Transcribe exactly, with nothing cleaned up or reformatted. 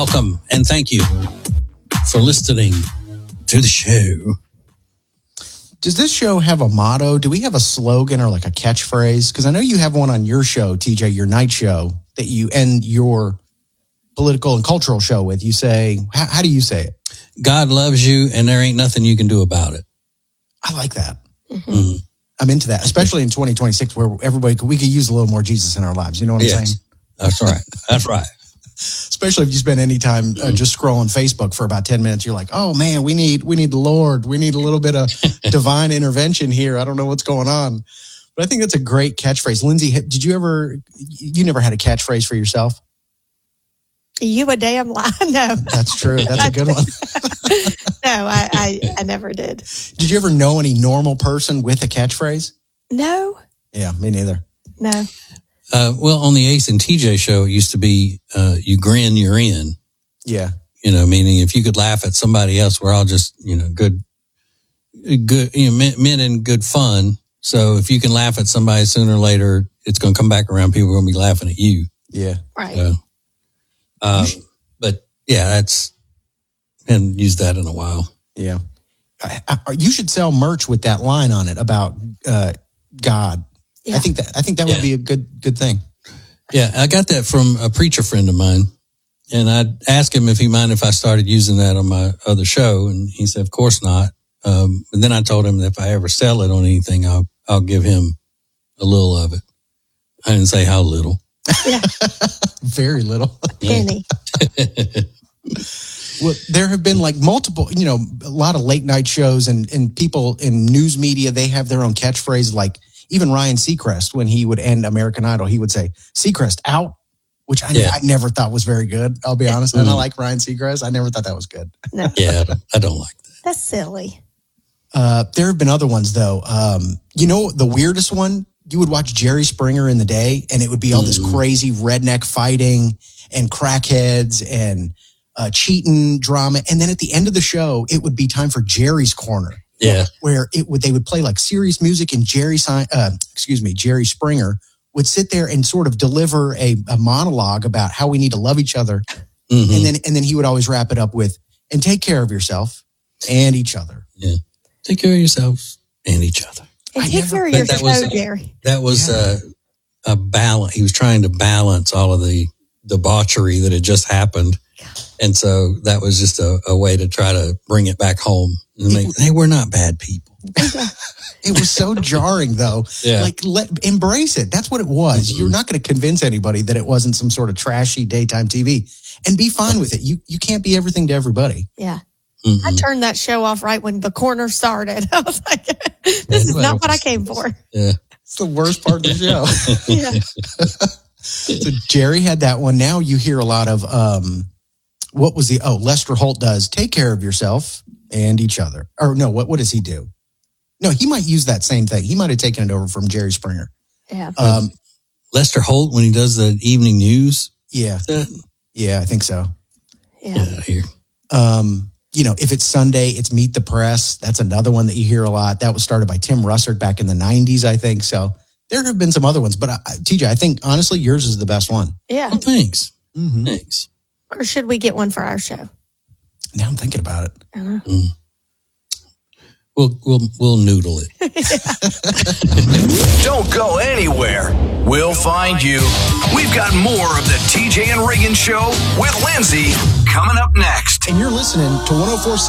Welcome and thank you for listening to the show. Does this show have a motto? Do we have a slogan or like a catchphrase? Because I know you have one on your show, T J, your night show, that you end your political and cultural show with. You say, how, how do you say it? God loves you and there ain't nothing you can do about it. I like that. Mm-hmm. Mm-hmm. I'm into that, especially in twenty twenty-six where everybody, we could use a little more Jesus in our lives. You know what I'm yes. saying? That's right. That's right. Especially if you spend any time uh, just scrolling Facebook for about ten minutes, you're like, oh man, we need, we need the Lord. We need a little bit of divine intervention here. I don't know what's going on, but I think that's a great catchphrase. Lindsay, did you ever, you never had a catchphrase for yourself? You a damn lie. No. That's true. That's a good one. No, I, I, I never did. Did you ever know any normal person with a catchphrase? No. Yeah, me neither. No. Uh, well, on the Ace and T J show, it used to be, uh, you grin, you're in. Yeah. You know, meaning if you could laugh at somebody else, we're all just, you know, good, good, you know, men, men in good fun. So if you can laugh at somebody sooner or later, it's going to come back around. People are going to be laughing at you. Yeah. Right. So, um, but yeah, that's, haven't used that in a while. Yeah. I, I, you should sell merch with that line on it about, uh, God. Yeah. I think that, I think that would yeah. be a good, good thing. Yeah. I got that from a preacher friend of mine. And I asked him if he mind if I started using that on my other show. And he said, of course not. Um, and then I told him that if I ever sell it on anything, I'll, I'll give him a little of it. I didn't say how little. Yeah. Very little. Penny. Well, there have been like multiple, you know, a lot of late night shows and, and people in news media, they have their own catchphrase. Like even Ryan Seacrest, when he would end American Idol, he would say, Seacrest out, which I, yeah. I never thought was very good. I'll be honest. Mm-hmm. And I like Ryan Seacrest. I never thought that was good. No. Yeah, I don't, I don't like that. That's silly. Uh, there have been other ones though. Um, you know, the weirdest one, you would watch Jerry Springer in the day and it would be all mm-hmm. this crazy redneck fighting and crackheads and uh, cheating drama. And then at the end of the show, it would be time for Jerry's Corner. Yeah. Where it would, they would play like serious music and Jerry, uh, excuse me, Jerry Springer would sit there and sort of deliver a, a monologue about how we need to love each other. Mm-hmm. And then, and then he would always wrap it up with, and take care of yourself and each other. Yeah. Take care of yourselves and each other. And take care of your show, Jerry. That was yeah. a, a balance. He was trying to balance all of the debauchery that had just happened. And so that was just a, a way to try to bring it back home. And make, hey, we're not bad people. It was so jarring, though. Yeah. Like, let embrace it. That's what it was. Mm-hmm. You're not going to convince anybody that it wasn't some sort of trashy daytime T V. And be fine with it. You you can't be everything to everybody. Yeah. Mm-hmm. I turned that show off right when the corner started. I was like, this yeah, is not what I came for. Yeah. It's the worst part of the show. Yeah. So Jerry had that one. Now you hear a lot of, um, what was the, oh, Lester Holt does, take care of yourself and each other. Or no, what, what does he do? No, he might use that same thing. He might have taken it over from Jerry Springer. Yeah. Um, Lester Holt, when he does the evening news. Yeah. Yeah, I think so. Yeah. yeah here. Um, you know, if it's Sunday, it's Meet the Press. That's another one that you hear a lot. That was started by Tim Russert back in the nineties, I think. So there have been some other ones, but uh, T J, I think honestly, yours is the best one. Yeah. Oh, thanks. Mm-hmm. Thanks. Or should we get one for our show? Now I'm thinking about it. Uh-huh. Mm. We'll, we'll, we'll noodle it. Don't go anywhere. We'll find you. We've got more of the T J and Reagan Show with Lindsay coming up next. And you're listening to one oh four point seven